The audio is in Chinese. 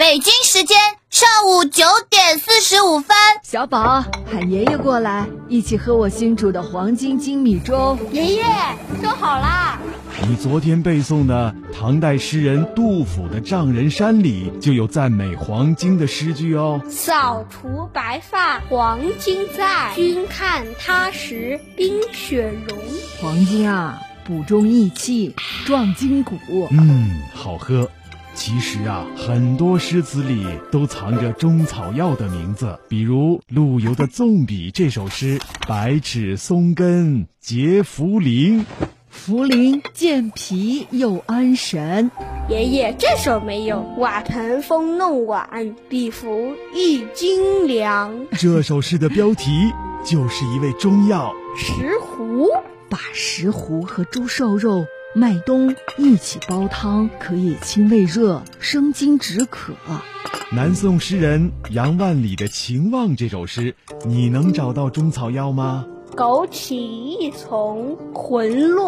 北京时间上午9:45。 小宝，喊爷爷过来，一起喝我新煮的黄金精米粥。 爷爷，粥好啦！ 你昨天背诵的唐代诗人杜甫的《丈人山》里就有赞美黄金的诗句哦。 扫除白发黄金在，君看他时冰雪融。 黄金啊，补中益气，壮筋骨。 好喝。其实啊，很多诗词里都藏着中草药的名字，比如陆游的《纵笔》这首诗，百尺松根结茯苓， 茯苓健脾又安神。 爷爷，这首没有。瓦腾风弄碗，比服一斤粮。 这首诗的标题就是一味中药石斛。 把石斛和猪瘦肉、麦冬一起煲汤，可以清胃热、生津止渴。 南宋诗人杨万里的《情望》这首诗，你能找到中草药吗？ 枸杞一丛，魂落。